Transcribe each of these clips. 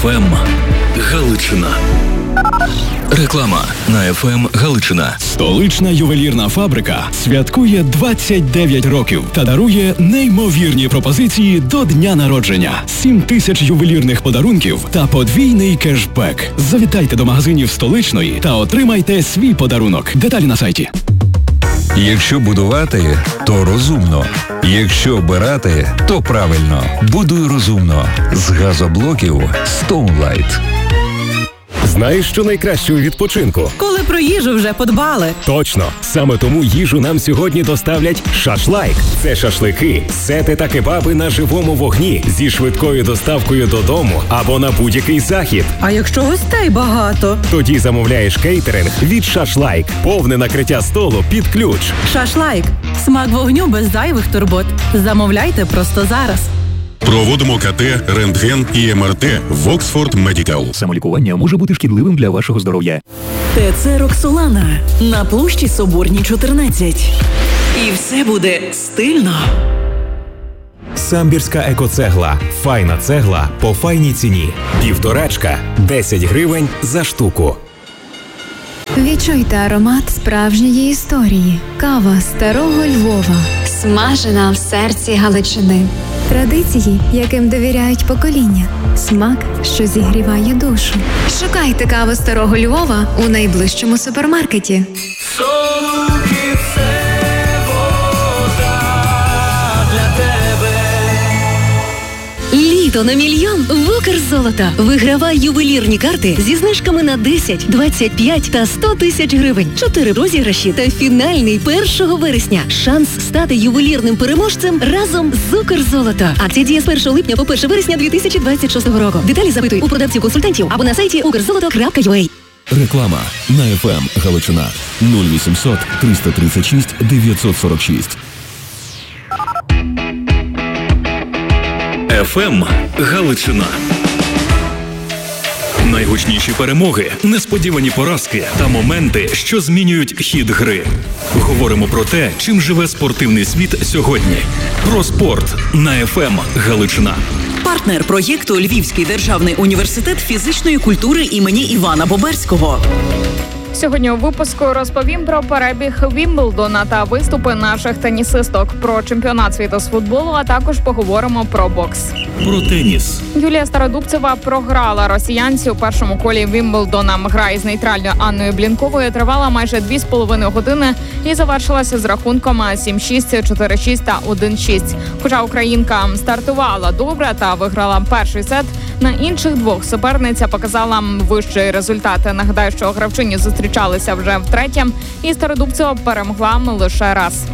ФМ Галичина. Реклама на ФМ Галичина. Столична ювелірна фабрика святкує 29 років та дарує неймовірні пропозиції до дня народження. 7 тисяч ювелірних подарунків та подвійний кешбек. Завітайте до магазинів Столичної та отримайте свій подарунок. Деталі на сайті. Якщо будувати, то розумно. Якщо обирати, то правильно. Будуй розумно. З газоблоків Stoneline. Знаєш, що найкраще у відпочинку? Коли про їжу вже подбали. Точно! Саме тому їжу нам сьогодні доставлять «Шашлайк». Це шашлики, сети та кебаби на живому вогні зі швидкою доставкою додому або на будь-який захід. А якщо гостей багато? Тоді замовляєш кейтеринг від «Шашлайк». Повне накриття столу під ключ. «Шашлайк». Смак вогню без зайвих турбот. Замовляйте просто зараз. Проводимо КТ, рентген і МРТ в Оксфорд Медикал. Самолікування може бути шкідливим для вашого здоров'я. ТЦ «Роксолана» на площі Соборній, 14. І все буде стильно. Самбірська екоцегла. Файна цегла по файній ціні. 1,5 – 10 гривень за штуку. Відчуйте аромат справжньої історії. Кава старого Львова. Смажена в серці Галичини. Традиції, яким довіряють покоління. Смак, що зігріває душу. Шукайте каву старого Львова у найближчому супермаркеті. Літо на мільйон в Укрзолото. Вигравай ювелірні карти зі знижками на 10, 25 та 100 тисяч гривень. 4 розіграші та фінальний 1 вересня. Шанс стати ювелірним переможцем разом з Укрзолото. Акція діє з 1 липня по 1 вересня 2026 року. Деталі запитуй у продавців-консультантів або на сайті ukrzoloto.ua. Реклама на ФМ Галичина. 0800 336 946. ФМ Галичина. Найгучніші перемоги, несподівані поразки та моменти, що змінюють хід гри. Говоримо про те, чим живе спортивний світ сьогодні. Про спорт на ФМ Галичина. Партнер проєкту Львівський державний університет фізичної культури імені Івана Боберського. Сьогодні у випуску розповім про перебіг Вімблдона та виступи наших тенісисток, про чемпіонат світу з футболу, а також поговоримо про бокс. Про теніс. Юлія Стародубцева програла росіянці у першому колі Вімблдона. Гра із нейтральною Анною Блінковою тривала майже 2,5 години і завершилася з рахунком 7-6, 4-6 та 1-6. Хоча українка стартувала добре та виграла перший сет, на інших двох суперниця показала вищий результат. Нагадаю, що гравчині зустрічалися вже втретє, і Стародубцева перемогла лише раз.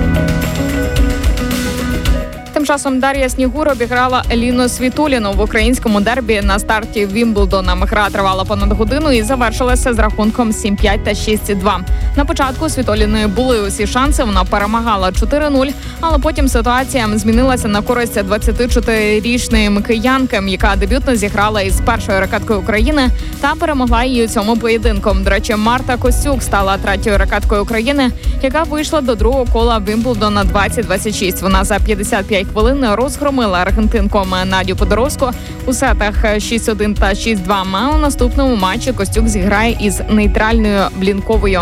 Тим часом Дар'я Снігур обіграла Еліну Світуліну в українському дербі на старті Вімблдона. Гра тривала понад годину і завершилася з рахунком 7-5 та 6-2. На початку Світуліної були усі шанси, вона перемагала 4-0, але потім ситуація змінилася на користь 24-річної киянки, яка дебютно зіграла із першою ракеткою України та перемогла її у цьому поєдинку. До речі, Марта Костюк стала третьою ракеткою України, яка вийшла до другого кола Вімблдона 2026. Вона за 55 хвилин розгромила аргентинку Надю Подорожську у сетах 6-1 та 6-2. А у наступному матчі Костюк зіграє із нейтральною Блінковою.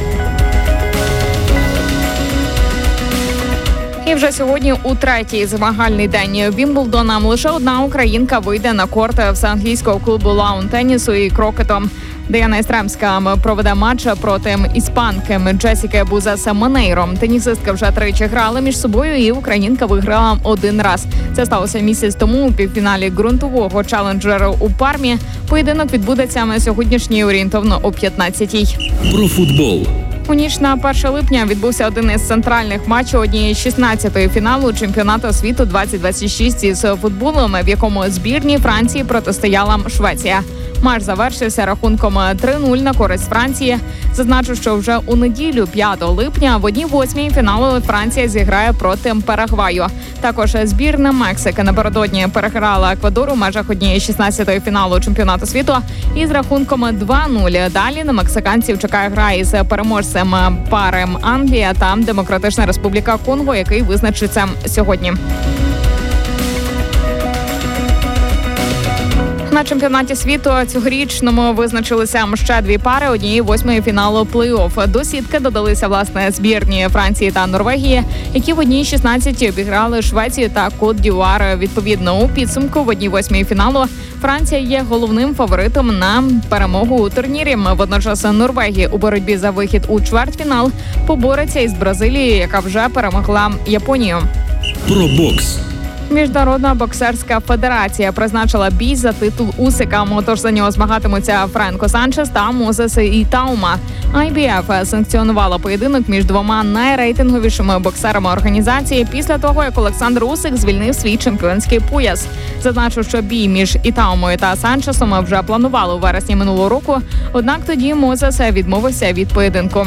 І вже сьогодні у третій змагальний день Вімблдона лише одна українка вийде на корт всеанглійського клубу лаун-тенісу і крокету. Діана Єстремська проведе матч проти іспанки Джесіки Бузас-Монейро. Тенісистки вже тричі грали між собою, і українка виграла один раз. Це сталося місяць тому у півфіналі ґрунтового челенджеру у Пармі. Поєдинок відбудеться на сьогоднішній орієнтовно о 15-й. Про футбол. У ніч на 1 липня відбувся один із центральних матчів однієї 16-ї фіналу чемпіонату світу 2026 із футболом, в якому збірній Франції протистояла Швеція. Матч завершився рахунком 3-0 на користь Франції. Зазначу, що вже у неділю, 5 липня, в 1/8 фіналу Франція зіграє проти Парагваю. Також збірна Мексики напередодні переграла Еквадор у межах однієї 16-ї фіналу чемпіонату світу із рахунком 2-0. Далі на мексиканців чекає гра із переможцем пари Англія та Демократична Республіка Конго, який визначиться сьогодні. На чемпіонаті світу цьогорічному визначилися ще дві пари однієї восьмої фіналу плей-офф. До сітки додалися, власне, збірні Франції та Норвегії, які в одній 16 обіграли Швецію та Кот-д'Івуар. Відповідно, у підсумку в одній восьмій фіналу Франція є головним фаворитом на перемогу у турнірі. Водночас Норвегія у боротьбі за вихід у чвертьфінал побореться із Бразилією, яка вже перемогла Японію. Про бокс. Міжнародна боксерська федерація призначила бій за титул Усика. Тож за нього змагатимуться Френко Санчес та Мозес Ітаума. IBF санкціонувала поєдинок між двома найрейтинговішими боксерами організації після того, як Олександр Усик звільнив свій чемпіонський пояс. Зазначу, що бій між Ітаумою та Санчесом вже планували у вересні минулого року, однак тоді Мозес відмовився від поєдинку.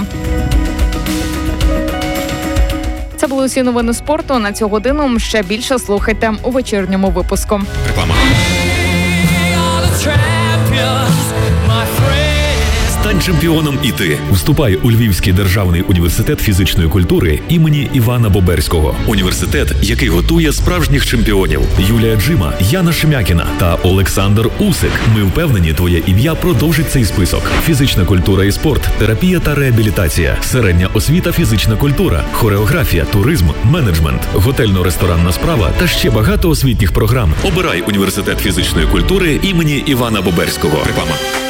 Це були усі новини спорту на цю годину. Ще більше слухайте у вечірньому випуску. Реклама. Стань чемпіоном і ти. Вступай у Львівський державний університет фізичної культури імені Івана Боберського. Університет, який готує справжніх чемпіонів. Юлія Джима, Яна Шемякіна та Олександр Усик. Ми впевнені, твоє ім'я продовжить цей список. Фізична культура і спорт, терапія та реабілітація, середня освіта, фізична культура, хореографія, туризм, менеджмент, готельно-ресторанна справа та ще багато освітніх програм. Обирай університет фізичної культури імені Івана Боберського. Реклама.